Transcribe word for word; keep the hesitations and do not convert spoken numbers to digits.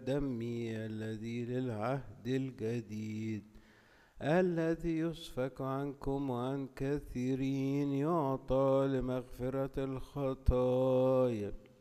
دمي الذي للعهد الجديد الذي يسفك عنكم وعن كثيرين يعطى لمغفرة الخطايا